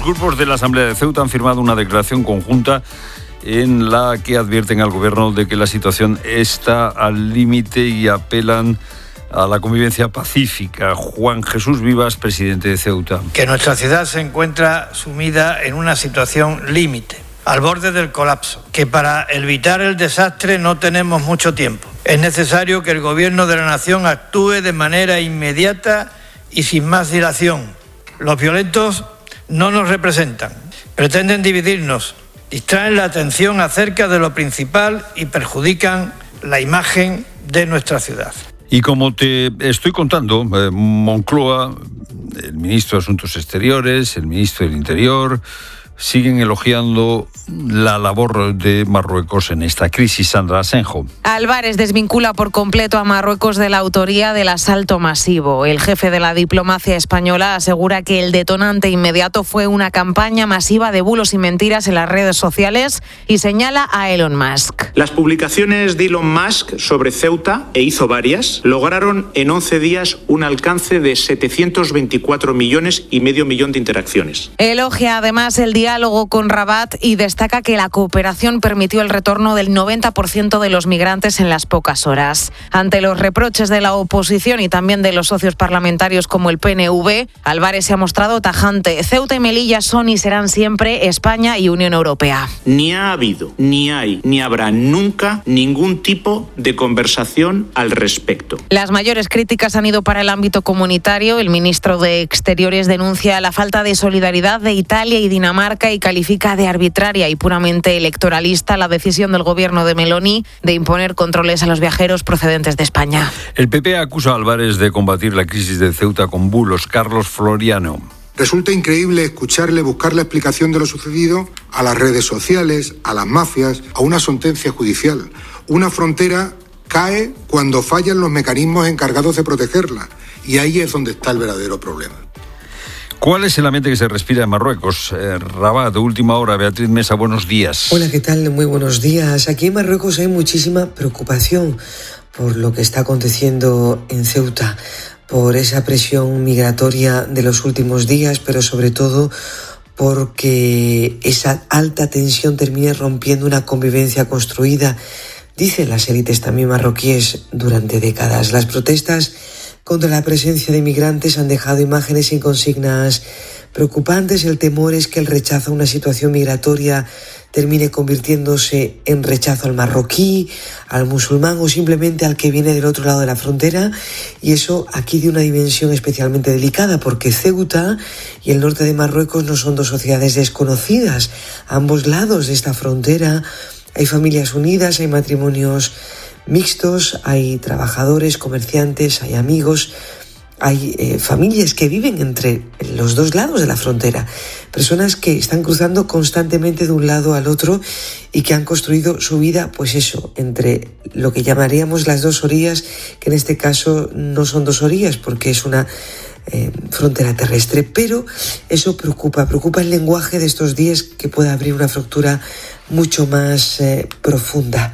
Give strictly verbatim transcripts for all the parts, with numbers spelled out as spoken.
Los grupos de la Asamblea de Ceuta han firmado una declaración conjunta en la que advierten al gobierno de que la situación está al límite y apelan a la convivencia pacífica. Juan Jesús Vivas, presidente de Ceuta. Que nuestra ciudad se encuentra sumida en una situación límite, al borde del colapso, que para evitar el desastre no tenemos mucho tiempo. Es necesario que el gobierno de la nación actúe de manera inmediata y sin más dilación. Los violentos no nos representan, pretenden dividirnos, distraen la atención acerca de lo principal y perjudican la imagen de nuestra ciudad. Y como te estoy contando, eh, Moncloa, el ministro de Asuntos Exteriores, el ministro del Interior, siguen elogiando la labor de Marruecos en esta crisis. Sandra Asenjo. Álvarez desvincula por completo a Marruecos de la autoría del asalto masivo. El jefe de la diplomacia española asegura que el detonante inmediato fue una campaña masiva de bulos y mentiras en las redes sociales y señala a Elon Musk. Las publicaciones de Elon Musk sobre Ceuta, e hizo varias, lograron en once días un alcance de setecientos veinticuatro millones y medio millón de interacciones. Elogia además el diálogo con Rabat y destaca que la cooperación permitió el retorno del noventa por ciento de los migrantes en las pocas horas. Ante los reproches de la oposición y también de los socios parlamentarios como el P N V, Álvarez se ha mostrado tajante. Ceuta y Melilla son y serán siempre España y Unión Europea. Ni ha habido, ni hay, ni habrá nunca ningún tipo de conversación al respecto. Las mayores críticas han ido para el ámbito comunitario. El ministro de Exteriores denuncia la falta de solidaridad de Italia y Dinamarca y califica de arbitraria y puramente electoralista la decisión del gobierno de Meloni de imponer controles a los viajeros procedentes de España. El P P acusa a Álvarez de combatir la crisis de Ceuta con bulos. Carlos Floriano. Resulta increíble escucharle buscar la explicación de lo sucedido a las redes sociales, a las mafias, a una sentencia judicial. Una frontera cae cuando fallan los mecanismos encargados de protegerla, y ahí es donde está el verdadero problema. ¿Cuál es el ambiente que se respira en Marruecos? Eh, Rabat, última hora. Beatriz Mesa, buenos días. Hola, ¿qué tal? Muy buenos días. Aquí en Marruecos hay muchísima preocupación por lo que está aconteciendo en Ceuta, por esa presión migratoria de los últimos días, pero sobre todo porque esa alta tensión termine rompiendo una convivencia construida, dicen las élites también marroquíes, durante décadas. Las protestas contra la presencia de inmigrantes han dejado imágenes y consignas preocupantes. El temor es que el rechazo a una situación migratoria termine convirtiéndose en rechazo al marroquí, al musulmán o simplemente al que viene del otro lado de la frontera, y eso aquí de una dimensión especialmente delicada, porque Ceuta y el norte de Marruecos no son dos sociedades desconocidas. A ambos lados de esta frontera hay familias unidas, hay matrimonios mixtos, hay trabajadores, comerciantes, hay amigos, hay eh, familias que viven entre los dos lados de la frontera, personas que están cruzando constantemente de un lado al otro y que han construido su vida, pues eso, entre lo que llamaríamos las dos orillas, que en este caso no son dos orillas porque es una eh, frontera terrestre, pero eso preocupa, preocupa el lenguaje de estos días, que puede abrir una fractura mucho más eh, profunda.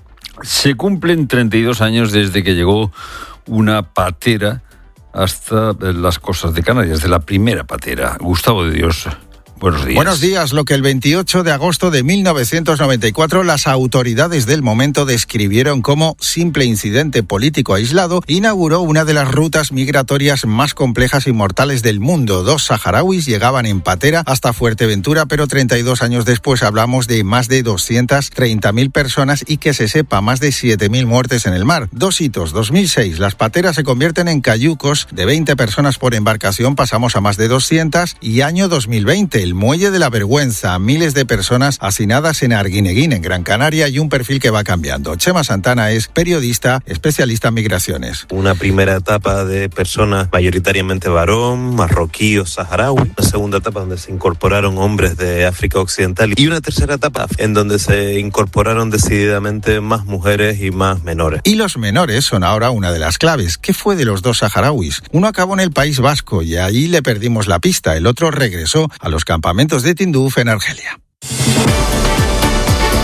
Se cumplen treinta y dos años desde que llegó una patera hasta las costas de Canarias, de la primera patera. Gustavo de Dios, buenos días. Buenos días. Lo que el veintiocho de agosto de mil novecientos noventa y cuatro las autoridades del momento describieron como simple incidente político aislado, inauguró una de las rutas migratorias más complejas y mortales del mundo. Dos saharauis llegaban en patera hasta Fuerteventura, pero treinta y dos años después hablamos de más de doscientas treinta mil personas y, que se sepa, más de siete mil muertes en el mar. Dos hitos. dos mil seis, las pateras se convierten en cayucos. De veinte personas por embarcación pasamos a más de doscientas. Y año dos mil veinte, el Muelle de la Vergüenza, miles de personas hacinadas en Arguineguín, en Gran Canaria, y un perfil que va cambiando. Chema Santana es periodista, especialista en migraciones. Una primera etapa de personas mayoritariamente varón, marroquí o saharaui. Una segunda etapa donde se incorporaron hombres de África Occidental. Y una tercera etapa en donde se incorporaron decididamente más mujeres y más menores. Y los menores son ahora una de las claves. ¿Qué fue de los dos saharauis? Uno acabó en el País Vasco y ahí le perdimos la pista. El otro regresó a los campamentos de Tinduf, en Argelia. En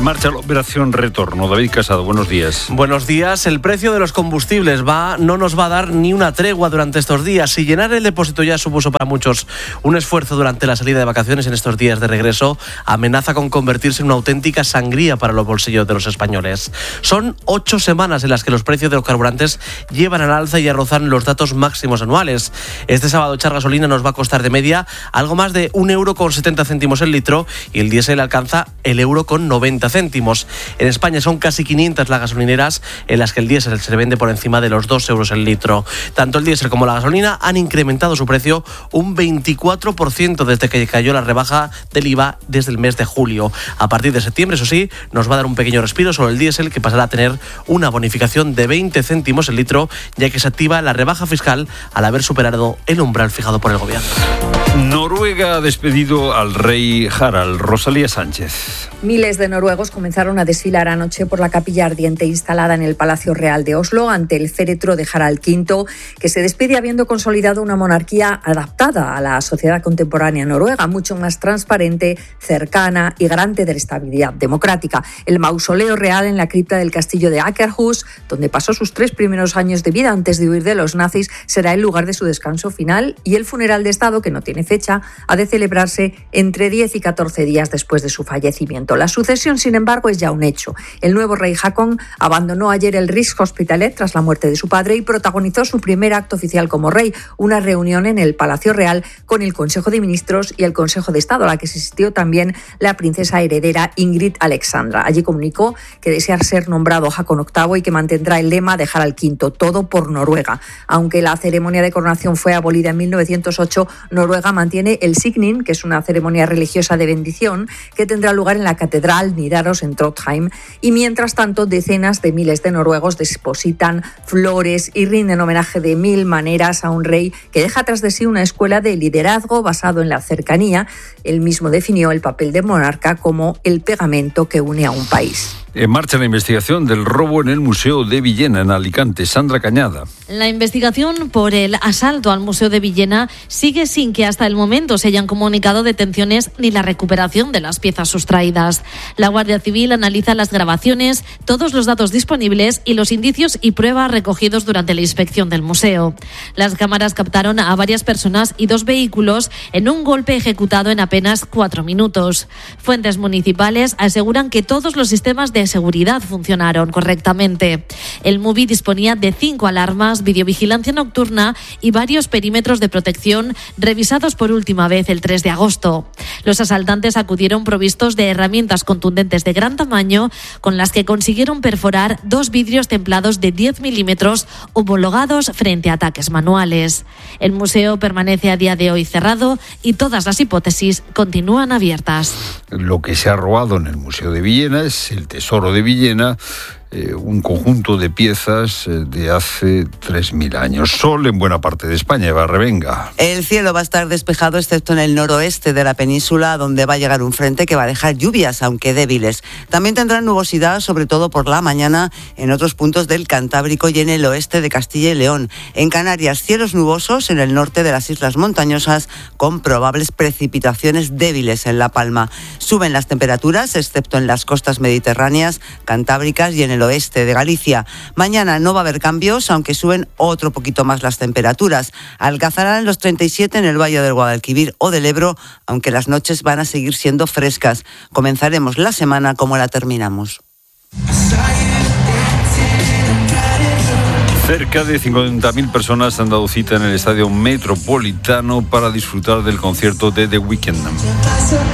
En marcha la operación Retorno. David Casado, buenos días. Buenos días. El precio de los combustibles va, no nos va a dar ni una tregua durante estos días. Si llenar el depósito ya supuso para muchos un esfuerzo durante la salida de vacaciones, en estos días de regreso amenaza con convertirse en una auténtica sangría para los bolsillos de los españoles. Son ocho semanas en las que los precios de los carburantes llevan al alza y a rozar los datos máximos anuales. Este sábado echar gasolina nos va a costar de media algo más de un euro con setenta céntimos el litro y el diésel alcanza el euro con noventa céntimos. En España son casi quinientas las gasolineras en las que el diésel se vende por encima de los dos euros el litro. Tanto el diésel como la gasolina han incrementado su precio un veinticuatro por ciento desde que cayó la rebaja del I V A desde el mes de julio. A partir de septiembre, eso sí, nos va a dar un pequeño respiro sobre el diésel, que pasará a tener una bonificación de veinte céntimos el litro, ya que se activa la rebaja fiscal al haber superado el umbral fijado por el gobierno. Noruega ha despedido al rey Harald. Rosalía Sánchez. Miles de noruegos comenzaron a desfilar anoche por la capilla ardiente instalada en el Palacio Real de Oslo ante el féretro de Harald quinto, que se despide habiendo consolidado una monarquía adaptada a la sociedad contemporánea noruega, mucho más transparente, cercana y garante de la estabilidad democrática. El mausoleo real en la cripta del castillo de Akerhus, donde pasó sus tres primeros años de vida antes de huir de los nazis, será el lugar de su descanso final, y el funeral de Estado, que no tiene fecha, ha de celebrarse entre diez y catorce días después de su fallecimiento. La sucesión, sin embargo, es ya un hecho. El nuevo rey Haakon abandonó ayer el Rikshospitalet tras la muerte de su padre y protagonizó su primer acto oficial como rey, una reunión en el Palacio Real con el Consejo de Ministros y el Consejo de Estado, a la que asistió también la princesa heredera Ingrid Alexandra. Allí comunicó que desea ser nombrado Haakon octavo y que mantendrá el lema de Harald quinto, todo por Noruega. Aunque la ceremonia de coronación fue abolida en mil novecientos ocho, Noruega mantiene el signing, que es una ceremonia religiosa de bendición que tendrá lugar en la Catedral Nidaros en Trondheim, y mientras tanto decenas de miles de noruegos depositan flores y rinden homenaje de mil maneras a un rey que deja tras de sí una escuela de liderazgo basado en la cercanía. Él mismo definió el papel de monarca como el pegamento que une a un país. En marcha la investigación del robo en el Museo de Villena, en Alicante. Sandra Cañada. La investigación por el asalto al Museo de Villena sigue sin que hasta el momento se hayan comunicado detenciones ni la recuperación de las piezas sustraídas. La Guardia Civil analiza las grabaciones, todos los datos disponibles y los indicios y pruebas recogidos durante la inspección del museo. Las cámaras captaron a varias personas y dos vehículos en un golpe ejecutado en apenas cuatro minutos. Fuentes municipales aseguran que todos los sistemas de seguridad funcionaron correctamente. El MUBI disponía de cinco alarmas, videovigilancia nocturna y varios perímetros de protección revisados por última vez el tres de agosto. Los asaltantes acudieron provistos de herramientas contundentes de gran tamaño con las que consiguieron perforar dos vidrios templados de diez milímetros homologados frente a ataques manuales. El museo permanece a día de hoy cerrado y todas las hipótesis continúan abiertas. Lo que se ha robado en el Museo de Villena es el Tesoro de Villena, eh, un conjunto de piezas eh, de hace tres mil años. Sol en buena parte de España. Eva Revenga. El cielo va a estar despejado excepto en el noroeste de la península, donde va a llegar un frente que va a dejar lluvias, aunque débiles. También tendrán nubosidad, sobre todo por la mañana, en otros puntos del Cantábrico y en el oeste de Castilla y León. En Canarias, cielos nubosos en el norte de las islas montañosas, con probables precipitaciones débiles en La Palma. Suben las temperaturas, excepto en las costas mediterráneas, cantábricas y en el oeste de Galicia. Mañana no va a haber cambios, aunque suben otro poquito más las temperaturas. Alcanzarán los treinta y siete en el Valle del Guadalquivir o del Ebro, aunque las noches van a seguir siendo frescas. Comenzaremos la semana como la terminamos. Cerca de cincuenta mil personas han dado cita en el Estadio Metropolitano para disfrutar del concierto de The Weeknd.